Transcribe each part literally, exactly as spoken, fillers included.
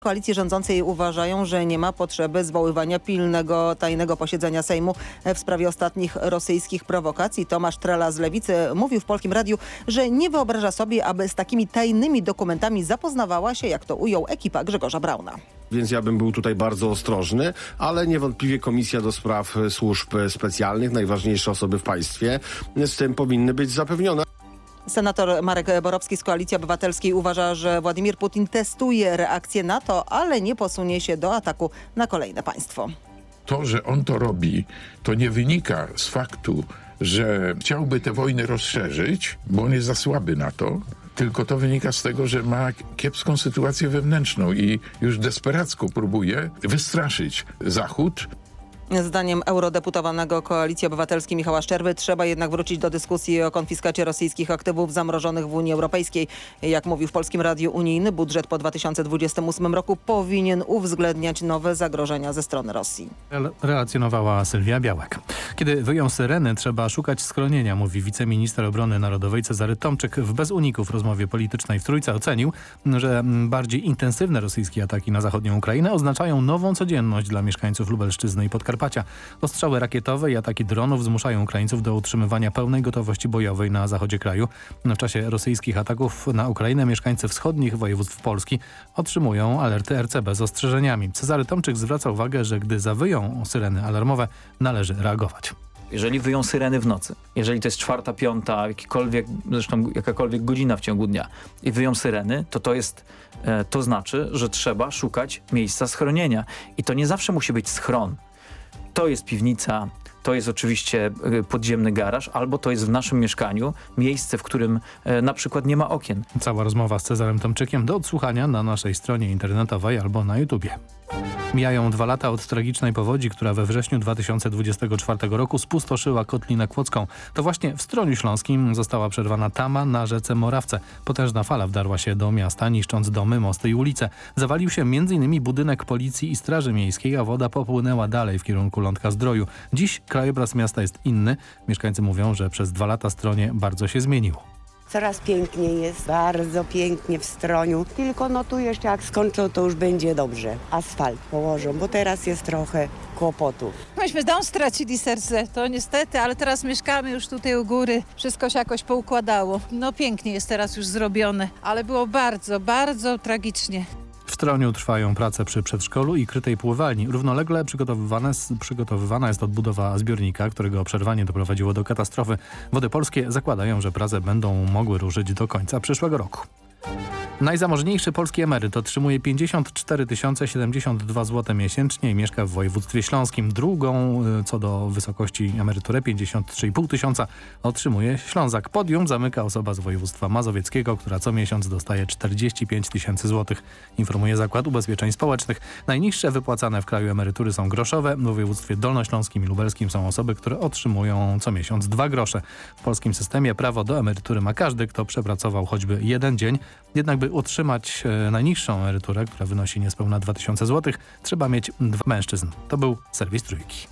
Koalicji rządzącej uważają, że nie ma potrzeby zwoływania pilnego, tajnego posiedzenia Sejmu w sprawie ostatnich rosyjskich prowokacji. Tomasz Trela z Lewicy mówił w Polskim Radiu, że nie wyobraża sobie, aby z takimi tajnymi dokumentami zapoznawała się, jak to ujął, ekipa Grzegorza Brauna. Więc ja bym był tutaj bardzo ostrożny, ale niewątpliwie Komisja do Spraw Służb Specjalnych, najważniejsze osoby w państwie, z tym powinny być zapewnione. Senator Marek Borowski z Koalicji Obywatelskiej uważa, że Władimir Putin testuje reakcję NATO, ale nie posunie się do ataku na kolejne państwo. To, że on to robi, to nie wynika z faktu, że chciałby tę wojnę rozszerzyć, bo on jest za słaby na to, tylko to wynika z tego, że ma kiepską sytuację wewnętrzną i już desperacko próbuje wystraszyć Zachód. Zdaniem eurodeputowanego Koalicji Obywatelskiej Michała Szczerby trzeba jednak wrócić do dyskusji o konfiskacie rosyjskich aktywów zamrożonych w Unii Europejskiej. Jak mówił w Polskim Radiu, unijny budżet po dwa tysiące dwudziestym ósmym roku powinien uwzględniać nowe zagrożenia ze strony Rosji. Relacjonowała Sylwia Białek. Kiedy wyją syreny, trzeba szukać schronienia, mówi wiceminister obrony narodowej Cezary Tomczyk. W bez uników rozmowie politycznej w Trójce ocenił, że bardziej intensywne rosyjskie ataki na zachodnią Ukrainę oznaczają nową codzienność dla mieszkańców Lubelszczyzny i Podkarpacia. Ostrzały rakietowe i ataki dronów zmuszają Ukraińców do utrzymywania pełnej gotowości bojowej na zachodzie kraju. W czasie rosyjskich ataków na Ukrainę mieszkańcy wschodnich województw Polski otrzymują alerty R C B z ostrzeżeniami. Cezary Tomczyk zwraca uwagę, że gdy zawyją syreny alarmowe, należy reagować. Jeżeli wyją syreny w nocy, jeżeli to jest czwarta, piąta, jakikolwiek, zresztą jakakolwiek godzina w ciągu dnia i wyją syreny, to to jest, to znaczy, że trzeba szukać miejsca schronienia. I to nie zawsze musi być schron. To jest piwnica, to jest oczywiście podziemny garaż, albo to jest w naszym mieszkaniu miejsce, w którym e, na przykład nie ma okien. Cała rozmowa z Cezarem Tomczykiem do odsłuchania na naszej stronie internetowej albo na YouTubie. Mijają dwa lata od tragicznej powodzi, która we wrześniu dwa tysiące dwudziestego czwartego roku spustoszyła Kotlinę Kłodzką. To właśnie w Stroniu Śląskim została przerwana tama na rzece Morawce. Potężna fala wdarła się do miasta, niszcząc domy, mosty i ulice. Zawalił się między innymi budynek policji i straży miejskiej, a woda popłynęła dalej w kierunku Lądka Zdroju. Dziś krajobraz miasta jest inny. Mieszkańcy mówią, że przez dwa lata Stronie bardzo się zmieniło. Coraz piękniej jest, bardzo pięknie w Stroniu. Tylko no tu jeszcze jak skończą, to już będzie dobrze. Asfalt położą, bo teraz jest trochę kłopotów. Myśmy dom stracili, serce, to niestety, ale teraz mieszkamy już tutaj u góry. Wszystko się jakoś poukładało. No pięknie jest teraz już zrobione, ale było bardzo, bardzo tragicznie. W Stroniu trwają prace przy przedszkolu i krytej pływalni. Równolegle przygotowywana, przygotowywana jest odbudowa zbiornika, którego przerwanie doprowadziło do katastrofy. Wody Polskie zakładają, że prace będą mogły ruszyć do końca przyszłego roku. Najzamożniejszy polski emeryt otrzymuje pięćdziesiąt cztery tysiące siedemdziesiąt dwa złote miesięcznie i mieszka w województwie śląskim. Drugą co do wysokości emeryturę pięćdziesiąt trzy i pół tysiąca otrzymuje Ślązak. Podium zamyka osoba z województwa mazowieckiego, która co miesiąc dostaje czterdzieści pięć tysięcy złotych, informuje Zakład Ubezpieczeń Społecznych. Najniższe wypłacane w kraju emerytury są groszowe. W województwie dolnośląskim i lubelskim są osoby, które otrzymują co miesiąc dwa grosze. W polskim systemie prawo do emerytury ma każdy, kto przepracował choćby jeden dzień. Jednak by utrzymać e, najniższą emeryturę, która wynosi niespełna dwa tysiące złotych, trzeba mieć dwa mężczyzn. To był serwis Trójki.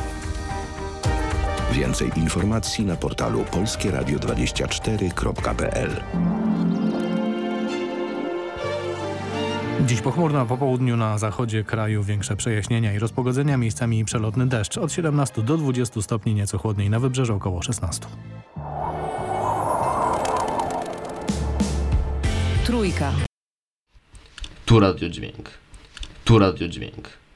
Więcej informacji na portalu polskie radio dwadzieścia cztery kropka p l. Dziś pochmurno, po południu na zachodzie kraju większe przejaśnienia i rozpogodzenia, miejscami przelotny deszcz. Od siedemnastu do dwudziestu stopni, nieco chłodniej na wybrzeżu, około szesnastu. Trójka. Tu radiodźwięk. Tu radiodźwięk.